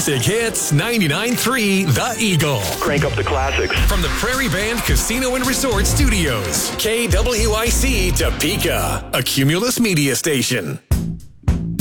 Classic Hits 99.3 The Eagle. Crank up the classics. From the Prairie Band Casino and Resort Studios. KWIC Topeka, a Cumulus media station.